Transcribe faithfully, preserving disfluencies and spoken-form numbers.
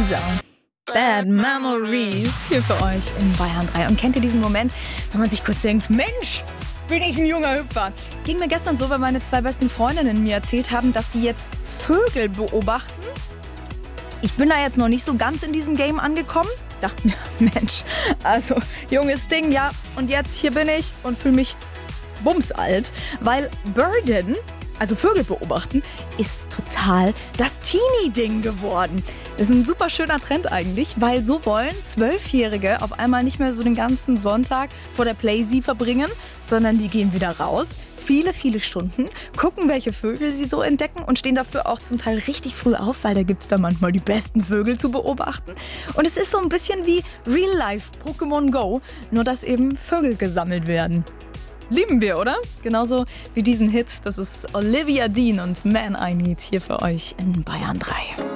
Lisa. Bad Memories hier für euch in Bayern drei. Und kennt ihr diesen Moment, wenn man sich kurz denkt, Mensch, bin ich ein junger Hüpfer? Ging mir gestern so, weil meine zwei besten Freundinnen mir erzählt haben, dass sie jetzt Vögel beobachten. Ich bin da jetzt noch nicht so ganz in diesem Game angekommen. Dachte mir, Mensch, also junges Ding, ja. Und jetzt hier bin ich und fühle mich bumsalt, weil Birden, also Vögel beobachten, ist total das Teenie-Ding geworden. Das ist ein super schöner Trend eigentlich, weil so wollen Zwölfjährige auf einmal nicht mehr so den ganzen Sonntag vor der Playsee verbringen, sondern die gehen wieder raus, viele, viele Stunden, gucken, welche Vögel sie so entdecken und stehen dafür auch zum Teil richtig früh auf, weil da gibt es da manchmal die besten Vögel zu beobachten. Und es ist so ein bisschen wie Real-Life Pokémon Go, nur dass eben Vögel gesammelt werden. Lieben wir, oder? Genauso wie diesen Hit. Das ist Olivia Dean und Man I Need hier für euch in Bayern drei.